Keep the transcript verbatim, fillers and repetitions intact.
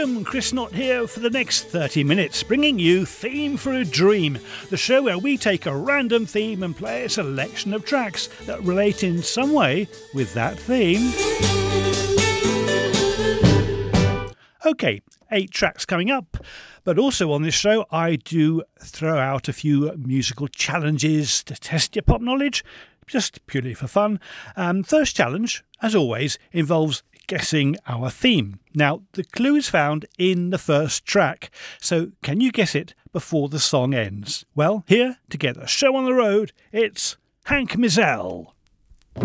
I'm Chris Knott here for the next thirty minutes, bringing you Theme for a Dream, the show where we take a random theme and play a selection of tracks that relate in some way with that theme. Okay, eight tracks coming up, but also on this show I do throw out a few musical challenges to test your pop knowledge, just purely for fun. Um, first challenge, as always, involves guessing our theme. Now, the clue is found in the first track, so can you guess it before the song ends? Well, here to get the show on the road, it's Hank Mizell.